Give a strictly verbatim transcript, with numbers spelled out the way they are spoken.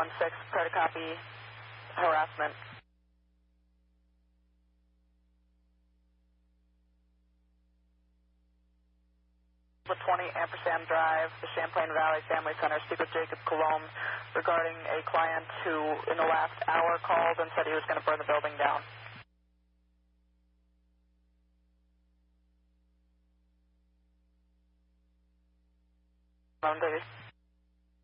one six, try to copy harassment. twenty Ampersand Drive, the Champlain Valley Family Center. Speak with Jacob Colomb regarding a client who in the last hour called and said he was going to burn the building down. Um,